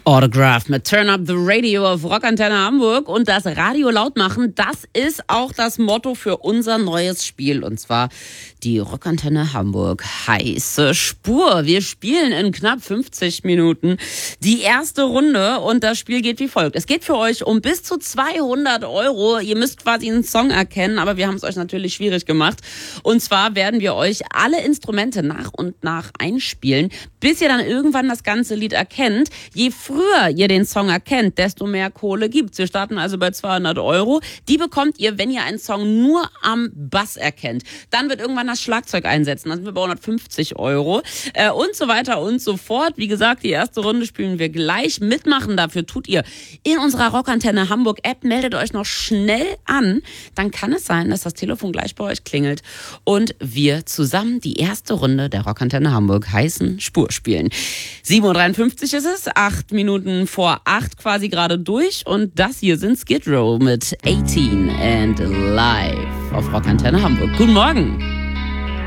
Autograph mit Turn Up the Radio auf Rockantenne Hamburg. Und das Radio laut machen, das ist auch das Motto für unser neues Spiel. Und zwar die Rockantenne Hamburg heiße Spur. Wir spielen in knapp 50 Minuten die erste Runde und das Spiel geht wie folgt. Es geht für euch um bis zu 200 €. Ihr müsst quasi einen Song erkennen, aber wir haben es euch natürlich schwierig gemacht. Und zwar werden wir euch alle Instrumente nach und nach einspielen, bis ihr dann irgendwann das ganze Lied erkennt. Je früher ihr den Song erkennt, desto mehr Kohle gibt's. Wir starten also bei 200 €. Die bekommt ihr, wenn ihr einen Song nur am Bass erkennt. Dann wird irgendwann das Schlagzeug einsetzen. Dann sind wir bei 150 € und so weiter und so fort. Wie gesagt, die erste Runde spielen wir gleich. Mitmachen dafür tut ihr in unserer Rockantenne Hamburg App. Meldet euch noch schnell an. Dann kann es sein, dass das Telefon gleich bei euch klingelt und wir zusammen die erste Runde der Rockantenne Hamburg heißen Spur spielen. 7:53 Uhr ist es, 8 Minuten vor 8 quasi gerade durch und das hier sind Skid Row mit 18 and Live auf Rockantenne Hamburg. Guten Morgen.